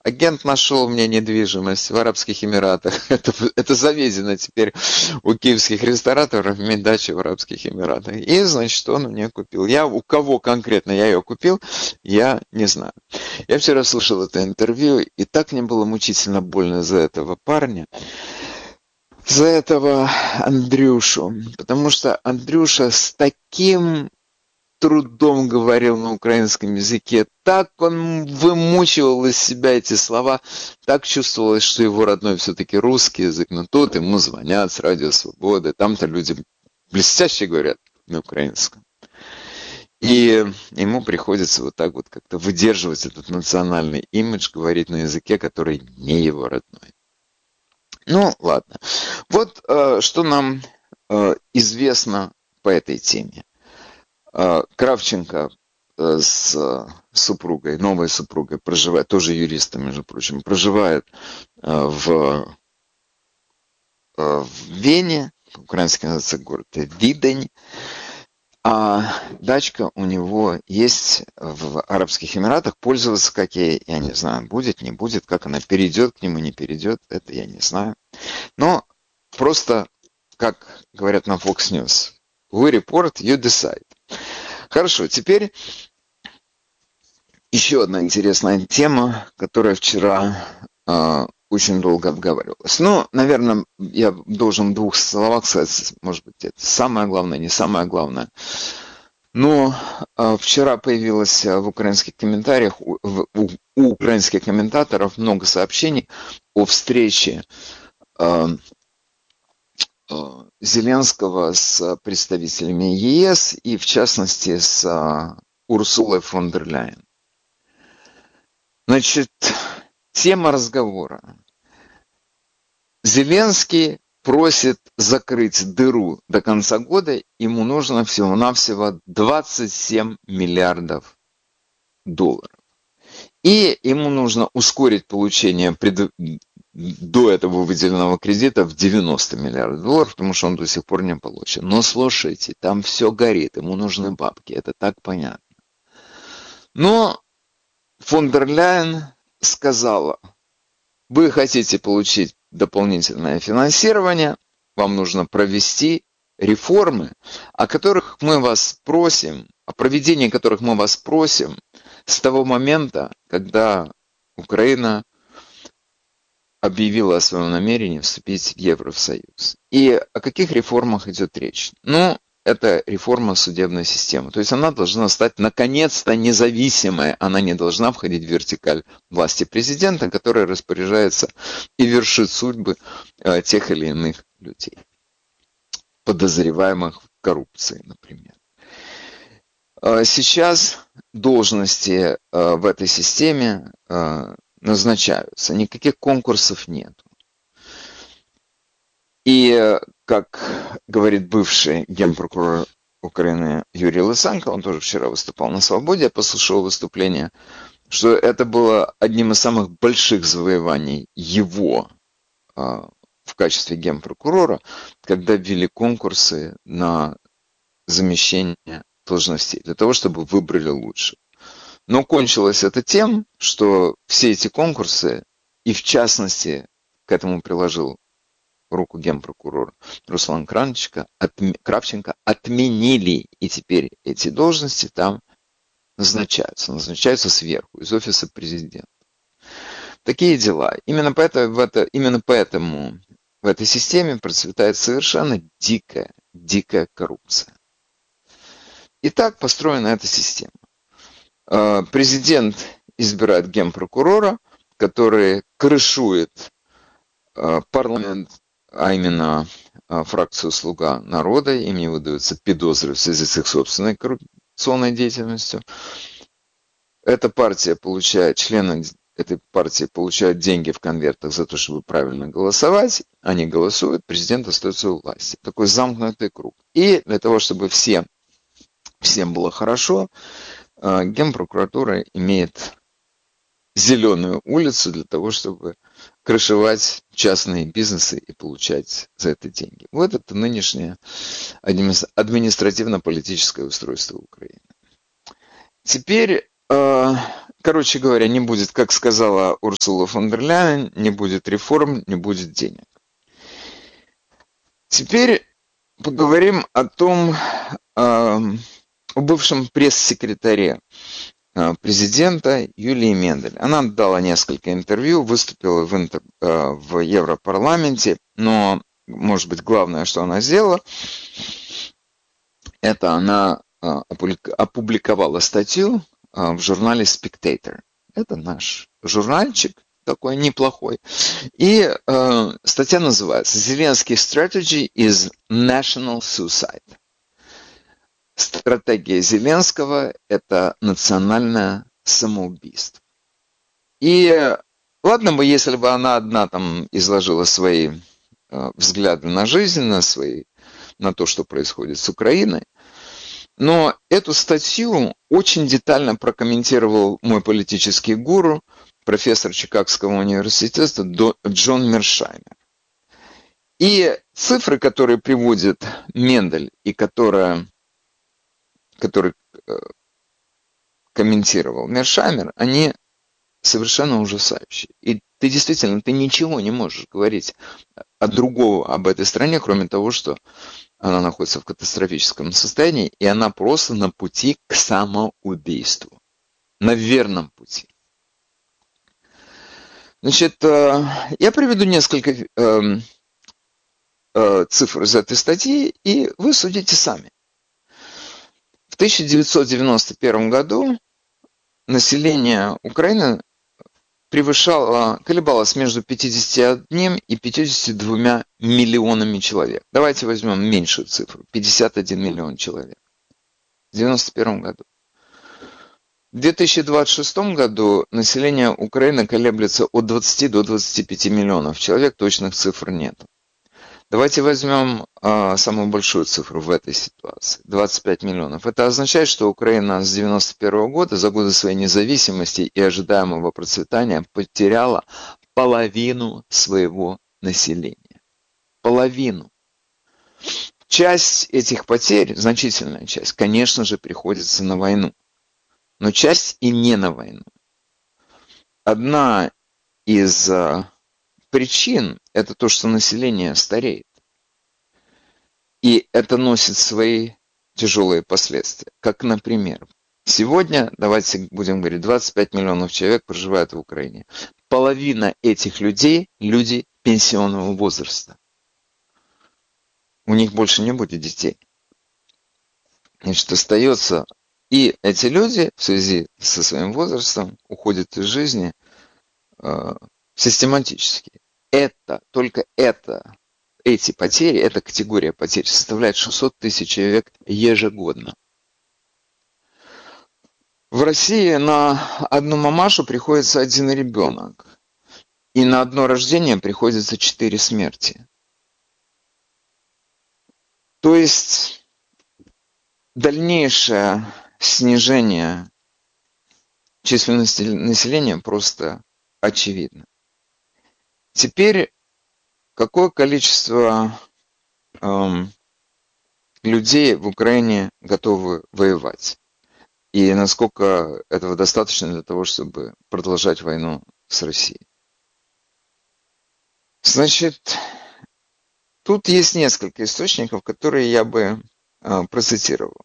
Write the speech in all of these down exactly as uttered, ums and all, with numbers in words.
Агент нашел мне недвижимость в Арабских Эмиратах. Это, это заведено теперь у киевских рестораторов, иметь дачу в Арабских Эмиратах. И, значит, он мне купил. Я, у кого конкретно я ее купил, я не знаю. Я вчера слушал это интервью, и так мне было мучительно больно за этого парня, за этого Андрюшу. Потому что Андрюша с таким трудом говорил на украинском языке, так он вымучивал из себя эти слова, так чувствовалось, что его родной все-таки русский язык, но тут ему звонят с Радио Свободы, там-то люди блестяще говорят на украинском. И ему приходится вот так вот как-то выдерживать этот национальный имидж, говорить на языке, который не его родной. Ну, ладно. Вот э, что нам э, известно по этой теме. Кравченко с супругой, новой супругой, проживает, тоже юристом, между прочим, проживает в, в Вене, украинский называется город Видень, а дачка у него есть в Арабских Эмиратах, пользоваться как ей, я не знаю, будет, не будет, как она перейдет к нему, не перейдет, это я не знаю. Но просто, как говорят на Fox News, we report, you decide. Хорошо, теперь еще одна интересная тема, которая вчера э, очень долго обговаривалась. Ну, наверное, я должен в двух словах сказать, может быть, это самое главное, не самое главное. Но э, вчера появилось в украинских комментариях, у, у, у украинских комментаторов много сообщений о встрече э, Зеленского с представителями ЕС и, в частности, с Урсулой фон дер Ляйен. Значит, тема разговора. Зеленский просит закрыть дыру до конца года, ему нужно всего-навсего двадцать семь миллиардов долларов. И ему нужно ускорить получение пред... до этого выделенного кредита в девяносто миллиардов долларов, потому что он до сих пор не получен. Но слушайте, там все горит, ему нужны бабки, это так понятно. Но фон дер Ляйен сказала, вы хотите получить дополнительное финансирование, вам нужно провести реформы, о которых мы вас просим, о проведении которых мы вас просим с того момента, когда Украина объявила о своем намерении вступить в Евросоюз. И о каких реформах идет речь? Ну, это реформа судебной системы. То есть она должна стать наконец-то независимой. Она не должна входить в вертикаль власти президента, который распоряжается и вершит судьбы э, тех или иных людей, подозреваемых в коррупции, например. Э, сейчас должности э, в этой системе э, назначаются. Никаких конкурсов нет. И, как говорит бывший генпрокурор Украины Юрий Лысенко, он тоже вчера выступал на «Свободе», я послушал выступление, что это было одним из самых больших завоеваний его а, в качестве генпрокурора, когда ввели конкурсы на замещение должностей, для того, чтобы выбрали лучше. Но кончилось это тем, что все эти конкурсы, и в частности к этому приложил руку генпрокурора Руслан Кравченко, отме, Кравченко отменили, и теперь эти должности там назначаются, назначаются сверху, из офиса президента. Такие дела. Именно поэтому, в это, именно поэтому в этой системе процветает совершенно дикая, дикая коррупция. И так построена эта система. Президент избирает генпрокурора, который крышует парламент, а именно фракцию «Слуга народа», им не выдаются подозры в связи с их собственной коррупционной деятельностью. Эта партия получает, члены этой партии получают деньги в конвертах за то, чтобы правильно голосовать, они голосуют, президент остается у власти. Такой замкнутый круг. И для того, чтобы все, всем было хорошо, Генпрокуратура имеет зеленую улицу для того, чтобы крышевать частные бизнесы и получать за это деньги. Вот это нынешнее административно-политическое устройство Украины. Теперь Короче говоря, не будет, как сказала Урсула фон дер Ляйен, не будет реформ, не будет денег. Теперь поговорим о том, о бывшем пресс-секретаре президента Юлии Мендель. Она дала несколько интервью, выступила в, интер... в Европарламенте, но, может быть, главное, что она сделала, это она опубликовала статью в журнале Spectator. Это наш журнальчик, такой неплохой. И э, статья называется «Зеленский strategy is national suicide». Стратегия Зеленского – это национальное самоубийство. И ладно бы, если бы она одна там изложила свои э, взгляды на жизнь, на, свои, на то, что происходит с Украиной, но эту статью очень детально прокомментировал мой политический гуру, профессор Чикагского университета Джон Мершаймер. И цифры, которые приводит Мендель и которые, которые комментировал Мершаймер, они совершенно ужасающие. И ты действительно, ты ничего не можешь говорить от другого об этой стране, кроме того, что она находится в катастрофическом состоянии, и она просто на пути к самоубийству. На верном пути. Значит, я приведу несколько цифр из этой статьи, и вы судите сами. В тысяча девятьсот девяносто первом году население Украины превышало, колебалось между пятьюдесятью одним и пятьюдесятью двумя миллионами человек. Давайте возьмем меньшую цифру, пятьдесят один миллион человек. В девяносто первом году. В две тысячи двадцать шестом году население Украины колеблется от двадцати до двадцати пяти миллионов человек, точных цифр нет. Давайте возьмем а, самую большую цифру в этой ситуации, двадцать пять миллионов. Это означает, что Украина с девяносто первого года, за годы своей независимости и ожидаемого процветания, потеряла половину своего населения. Половину. Часть этих потерь, значительная часть, конечно же, приходится на войну. Но часть и не на войну. Одна из а, причин – это то, что население стареет. И это носит свои тяжелые последствия. Как, например, сегодня, давайте будем говорить, двадцать пять миллионов человек проживают в Украине. Половина этих людей – люди пенсионного возраста. У них больше не будет детей. Значит, остается... И эти люди в связи со своим возрастом уходят из жизни э, систематически. Это, только это, эти потери, эта категория потерь составляет шестьсот тысяч человек ежегодно. В России на одну мамашу приходится один ребенок. И на одно рождение приходится четыре смерти. То есть дальнейшее снижение численности населения просто очевидно. Теперь какое количество эм, людей в Украине готовы воевать? И насколько этого достаточно для того, чтобы продолжать войну с Россией? Значит, тут есть несколько источников, которые я бы э, процитировал.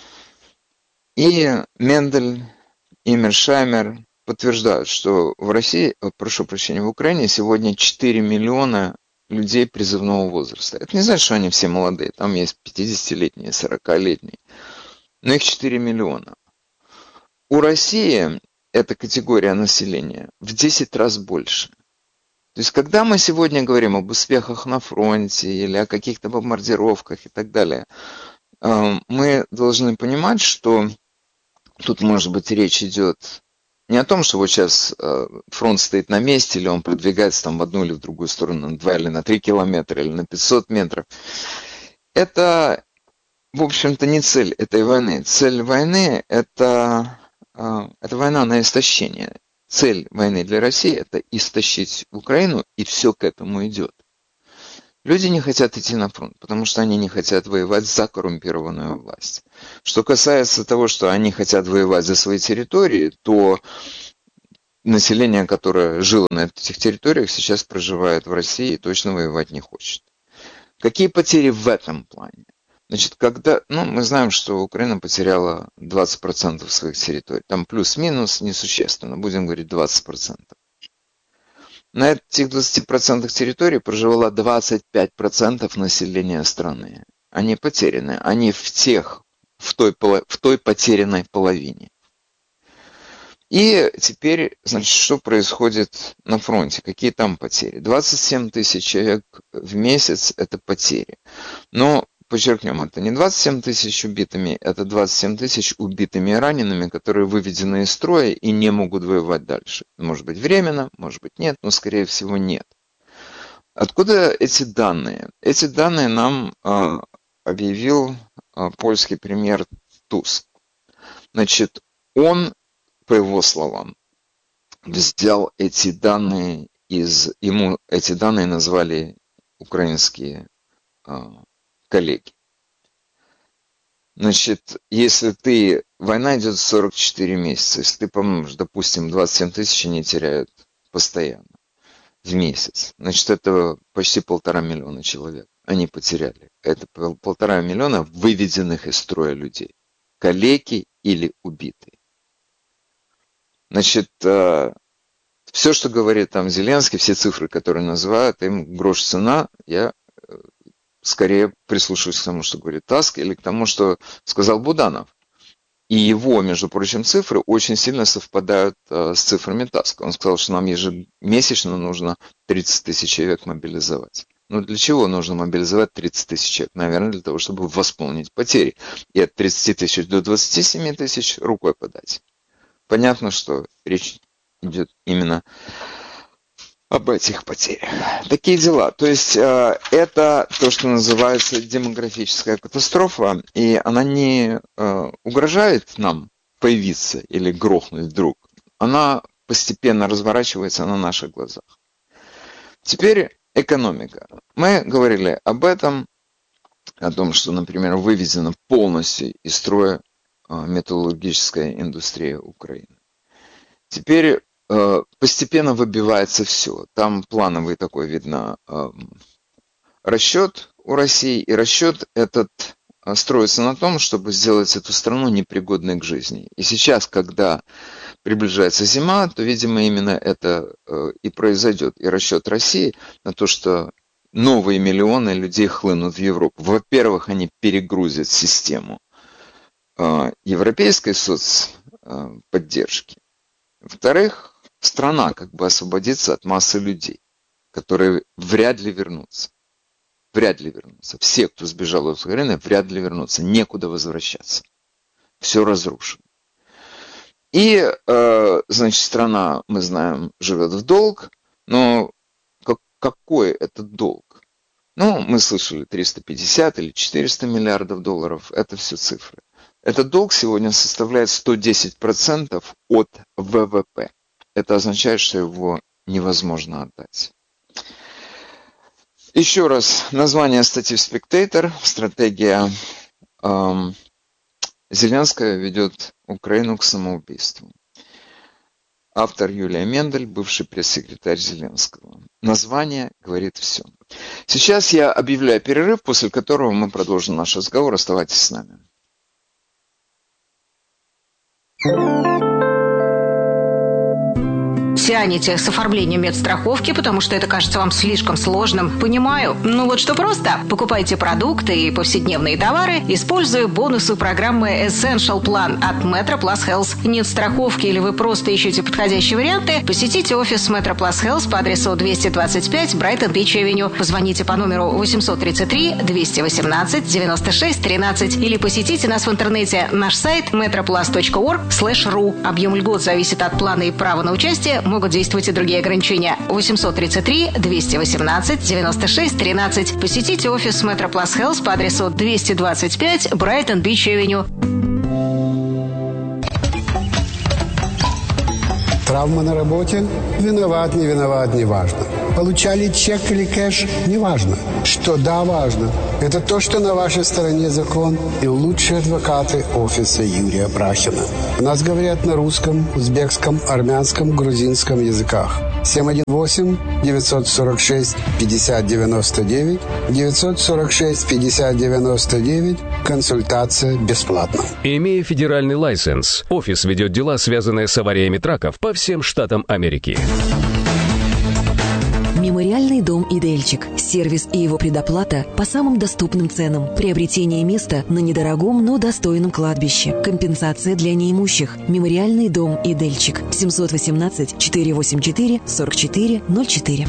И Мендель, и Мершаймер подтверждают, что в России, прошу прощения, в Украине сегодня четыре миллиона людей призывного возраста. Это не значит, что они все молодые. Там есть пятидесятилетние, сорокалетние. Но их четыре миллиона. У России эта категория населения в десять раз больше. То есть, когда мы сегодня говорим об успехах на фронте или о каких-то бомбардировках и так далее, мы должны понимать, что тут, может быть, речь идет не о том, что вот сейчас фронт стоит на месте, или он продвигается там в одну или в другую сторону на два или на три километра, или на пятьсот метров. Это, в общем-то, не цель этой войны. Цель войны – это, это война на истощение. Цель войны для России – это истощить Украину, и все к этому идет. Люди не хотят идти на фронт, потому что они не хотят воевать за коррумпированную власть. Что касается того, что они хотят воевать за свои территории, то население, которое жило на этих территориях, сейчас проживает в России и точно воевать не хочет. Какие потери в этом плане? Значит, когда, ну, мы знаем, что Украина потеряла двадцать процентов своих территорий. Там плюс-минус несущественно, будем говорить двадцать процентов. На этих двадцати процентах территории проживало двадцать пять процентов населения страны. Они потеряны. Они в тех, в той, в той потерянной половине. И теперь, значит, что происходит на фронте? Какие там потери? двадцать семь тысяч человек в месяц – это потери. Но, подчеркнем, это не двадцать семь тысяч убитыми, это двадцать семь тысяч убитыми и ранеными, которые выведены из строя и не могут воевать дальше. Может быть, временно, может быть, нет, но, скорее всего, нет. Откуда эти данные? Эти данные нам э, объявил э, польский премьер Туск. Значит, он, по его словам, взял эти данные из... Ему эти данные назвали украинские э, коллеги. Значит, если ты... Война идет сорок четыре месяца. Если ты помнишь, допустим, двадцать семь тысяч они теряют постоянно в месяц. Значит, это почти полтора миллиона человек. Они потеряли. Это полтора миллиона выведенных из строя людей. Калеки или убитые. Значит, все, что говорит там Зеленский, все цифры, которые называют, им грош цена, я скорее прислушиваюсь к тому, что говорит Таск, или к тому, что сказал Буданов. И его, между прочим, цифры очень сильно совпадают с цифрами Таска. Он сказал, что нам ежемесячно нужно тридцать тысяч человек мобилизовать. Ну, для чего нужно мобилизовать тридцать тысяч человек? Наверное, для того, чтобы восполнить потери. И от тридцати тысяч до двадцати семи тысяч рукой подать. Понятно, что речь идет именно об этих потерях. Такие дела. То есть э, это то, что называется демографическая катастрофа, и она не э, угрожает нам появиться или грохнуть вдруг. Она постепенно разворачивается на наших глазах. Теперь экономика. Мы говорили об этом, о том, что, например, выведена полностью из строя э, металлургическая индустрия Украины. Теперь э, постепенно выбивается все. Там плановый такой, видно, э, расчет у России. И расчет этот э, строится на том, чтобы сделать эту страну непригодной к жизни. И сейчас, когда приближается зима, то, видимо, именно это э, и произойдет. И расчет России на то, что новые миллионы людей хлынут в Европу. Во-первых, они перегрузят систему э, европейской соцподдержки. Во-вторых, страна как бы освободится от массы людей, которые вряд ли вернутся. Вряд ли вернутся. Все, кто сбежал из Украины, вряд ли вернутся. Некуда возвращаться. Все разрушено. И, э, значит, страна, мы знаем, живет в долг, но как, какой это долг? Ну, мы слышали триста пятьдесят или четыреста миллиардов долларов, это все цифры. Этот долг сегодня составляет сто десять процентов от вэ вэ пэ. Это означает, что его невозможно отдать. Еще раз, название статьи в Spectator. Стратегия эм, Зеленская ведет Украину к самоубийству. Автор Юлия Мендель, бывший пресс-секретарь Зеленского. Название говорит все. Сейчас я объявляю перерыв, после которого мы продолжим наш разговор. Оставайтесь с нами. Тянете с оформлением медстраховки, потому что это кажется вам слишком сложным. Понимаю. Ну вот что просто. Покупайте продукты и повседневные товары, используя бонусы программы Essential Plan от Metro Plus Health. Нет страховки или вы просто ищете подходящие варианты? Посетите офис Metro Plus Health по адресу двести двадцать пять Brighton Beach Avenue. Позвоните по номеру восемьсот тридцать три двести восемнадцать девяносто шесть тринадцать или посетите нас в интернете. Наш сайт metroplus точка орг слэш ру. Объем льгот зависит от плана и права на участие. Могут действовать и другие ограничения. восемьсот тридцать три двести восемнадцать девяносто шесть тринадцать. Посетите офис Metro Plus Health по адресу двести двадцать пять Brighton Beach Avenue. Травма на работе? Виноват, не виноват, не важно. Получали чек или кэш? Не важно. Что да, важно. Это то, что на вашей стороне закон и лучшие адвокаты офиса Юрия Брахина. У нас говорят на русском, узбекском, армянском, грузинском языках. семь один восемь девятьсот сорок шесть пятьдесят девяносто девять девятьсот сорок шесть пятьдесят девяносто девять. Консультация бесплатна. Имея федеральный лайсенс, офис ведет дела, связанные с авариями траков по всем штатам Америки. Мемориальный дом «Идельчик». Сервис и его предоплата по самым доступным ценам. Приобретение места на недорогом, но достойном кладбище. Компенсация для неимущих. Мемориальный дом «Идельчик». семьсот восемнадцать четыреста восемьдесят четыре сорок четыре ноль четыре.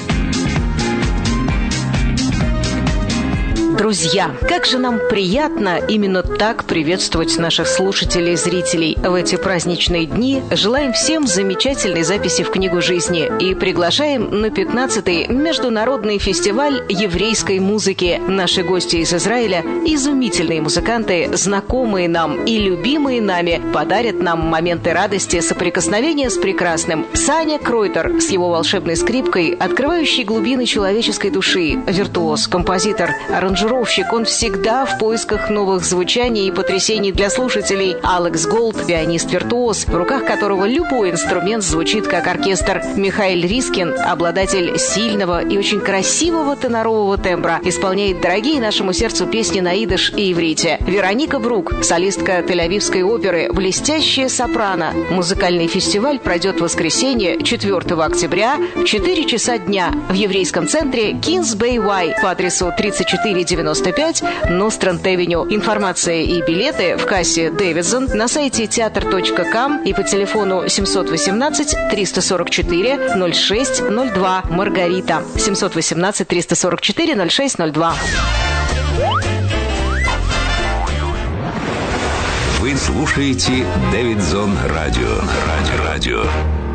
Друзья, как же нам приятно именно так приветствовать наших слушателей и зрителей в эти праздничные дни. Желаем всем замечательной записи в книгу жизни и приглашаем на пятнадцатый международный фестиваль еврейской музыки. Наши гости из Израиля, изумительные музыканты, знакомые нам и любимые нами, подарят нам моменты радости, соприкосновения с прекрасным. Саня Кройтер с его волшебной скрипкой, открывающей глубины человеческой души, виртуоз, композитор, аранжировщик. Он всегда в поисках новых звучаний и потрясений для слушателей. Алекс Голд, пианист-виртуоз, в руках которого любой инструмент звучит как оркестр. Михаил Рискин, обладатель сильного и очень красивого тенорового тембра, исполняет дорогие нашему сердцу песни на идиш и иврите. Вероника Брук, солистка Тель-Авивской оперы, блестящая сопрано. Музыкальный фестиваль пройдет в воскресенье, четвёртого октября, в четыре часа дня в еврейском центре Kings Bay Y по адресу тридцать четыре девяносто пять Нострант-Эвеню. Информация и билеты в кассе Дэвидсон на сайте театр точка ком и по телефону семьсот восемнадцать триста сорок четыре ноль шесть ноль два. Маргарита. семьсот восемнадцать триста сорок четыре ноль шесть ноль два. Вы слушаете Дэвидсон Радио. Радио. Радио.